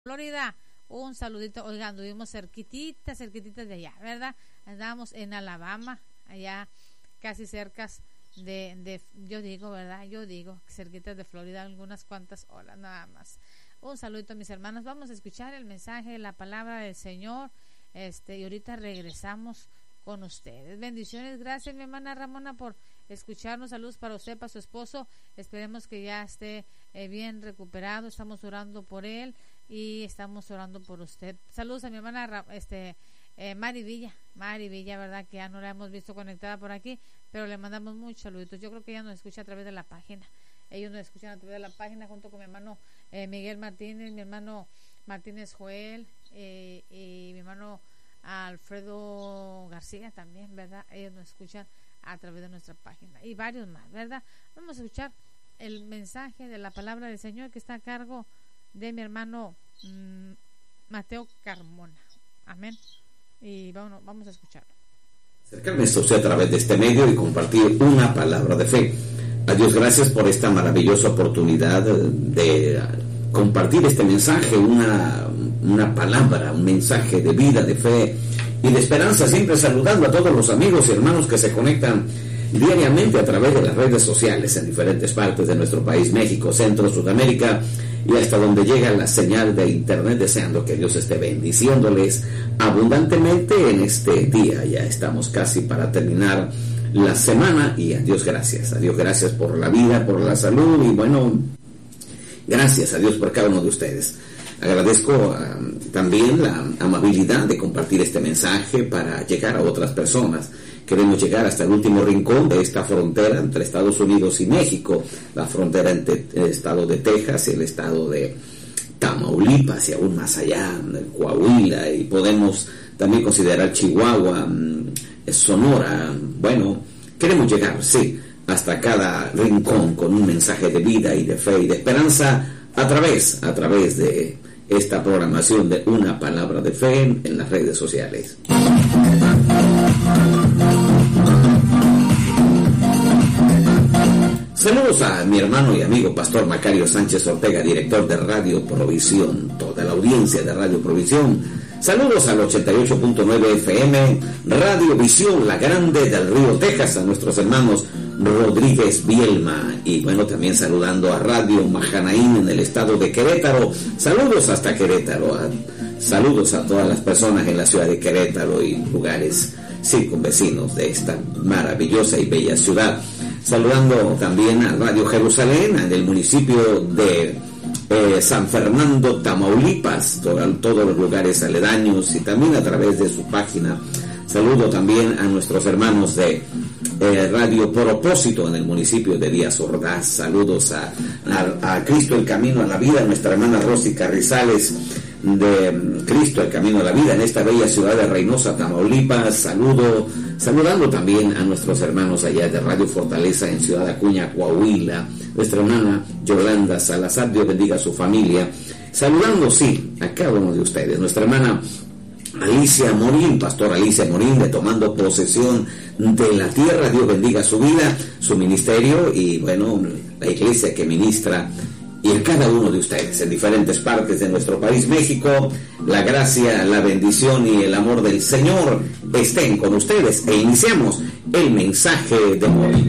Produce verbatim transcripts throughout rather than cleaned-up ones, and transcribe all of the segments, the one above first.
Florida, un saludito. Oigan, anduvimos cerquititas, cerquititas de allá, ¿verdad? Andábamos en Alabama, allá casi cercas de, de, yo digo, ¿verdad? Yo digo, cerquitas de Florida, algunas cuantas horas nada más. Un saludito a mis hermanos. Vamos a escuchar el mensaje, la palabra del Señor, este, y ahorita regresamos con ustedes. Bendiciones, gracias mi hermana Ramona por escucharnos. Saludos para usted, para su esposo. Esperemos que ya esté eh, bien recuperado. Estamos orando por él y estamos orando por usted. Saludos a mi hermana este eh, Mari Villa, Mari Villa, verdad que ya no la hemos visto conectada por aquí, pero le mandamos muchos saluditos. Yo creo que ella nos escucha a través de la página. Ellos nos escuchan a través de la página junto con mi hermano eh, Miguel Martínez, mi hermano Martínez Joel eh, y mi hermano Alfredo García también, ¿verdad? Ellos nos escuchan a través de nuestra página y varios más, ¿verdad? Vamos a escuchar el mensaje de la palabra del Señor que está a cargo de mi hermano mmm, Mateo Carmona. Amén. Y vamos, vamos a escucharlo. Acercarme a usted a través de este medio y compartir una palabra de fe. A Dios gracias por esta maravillosa oportunidad de compartir este mensaje, una, una palabra, un mensaje de vida, de fe y de esperanza, siempre saludando a todos los amigos y hermanos que se conectan diariamente a través de las redes sociales en diferentes partes de nuestro país, México, Centro, Sudamérica y hasta donde llega la señal de internet, deseando que Dios esté bendiciéndoles abundantemente en este día. Ya estamos casi para terminar la semana y a Dios gracias, a Dios gracias por la vida, por la salud y bueno, gracias a Dios por cada uno de ustedes. Agradezco uh, también la amabilidad de compartir este mensaje para llegar a otras personas. Queremos llegar hasta el último rincón de esta frontera entre Estados Unidos y México, la frontera entre el estado de Texas y el estado de Tamaulipas y aún más allá, el Coahuila, y podemos también considerar Chihuahua, Sonora. Bueno, queremos llegar, sí, hasta cada rincón con un mensaje de vida y de fe y de esperanza a través, a través de esta programación de Una Palabra de Fe en las redes sociales. Saludos a mi hermano y amigo Pastor Macario Sánchez Ortega, director de Radio Provisión, toda la audiencia de Radio Provisión. Saludos al ochenta y ocho punto nueve F M, Radio Visión, la Grande del Río, Texas, a nuestros hermanos Rodríguez Bielma, y bueno, también saludando a Radio Mahanaín en el estado de Querétaro. Saludos hasta Querétaro, a, saludos a todas las personas en la ciudad de Querétaro y lugares circunvecinos de esta maravillosa y bella ciudad. Saludando también a Radio Jerusalén en el municipio de eh, San Fernando, Tamaulipas, todo, todos los lugares aledaños y también a través de su página. Saludo también a nuestros hermanos de eh, Radio Propósito en el municipio de Díaz Ordaz. Saludos a, a, a Cristo el Camino a la Vida, nuestra hermana Rosy Carrizales de Cristo el Camino a la Vida en esta bella ciudad de Reynosa, Tamaulipas. Saludo, saludando también a nuestros hermanos allá de Radio Fortaleza en Ciudad Acuña, Coahuila, nuestra hermana Yolanda Salazar, Dios bendiga a su familia. Saludando, sí, a cada uno de ustedes, nuestra hermana Alicia Morín, Pastor Alicia Morín, de Tomando Posesión de la Tierra, Dios bendiga su vida, su ministerio y bueno, la iglesia que ministra, y a cada uno de ustedes en diferentes partes de nuestro país, México. La gracia, la bendición y el amor del Señor estén con ustedes e iniciamos el mensaje de hoy.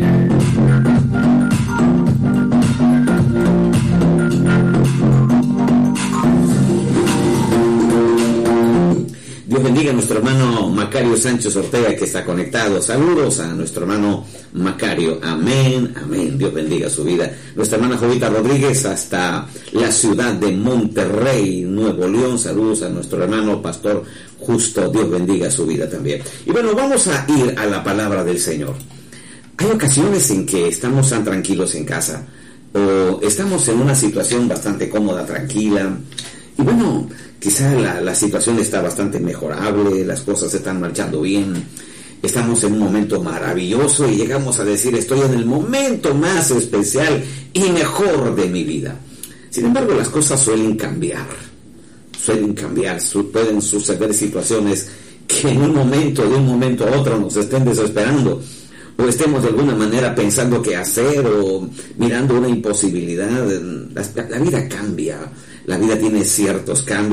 Dios bendiga a nuestro hermano Macario Sánchez Ortega que está conectado. Saludos a nuestro hermano Macario. Amén, amén. Dios bendiga su vida. Nuestra hermana Jovita Rodríguez hasta la ciudad de Monterrey, Nuevo León. Saludos a nuestro hermano Pastor Justo. Dios bendiga su vida también. Y bueno, vamos a ir a la palabra del Señor. Hay ocasiones en que estamos tan tranquilos en casa o estamos en una situación bastante cómoda, tranquila. Y bueno, quizá la, la situación está bastante mejorable, las cosas están marchando bien, estamos en un momento maravilloso y llegamos a decir, estoy en el momento más especial y mejor de mi vida. Sin embargo, las cosas suelen cambiar, suelen cambiar, su, pueden suceder situaciones que en un momento, de un momento a otro, nos estén desesperando, o estemos de alguna manera pensando qué hacer o mirando una imposibilidad. La, la vida cambia, la vida tiene ciertos cambios.